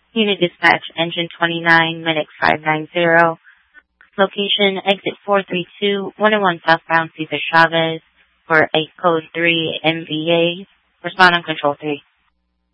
Unit Dispatch, Engine 29, Medic 590. Location, Exit 432, 101 southbound Cesar Chavez, for a Code 3 MVA. Respond on Control 3.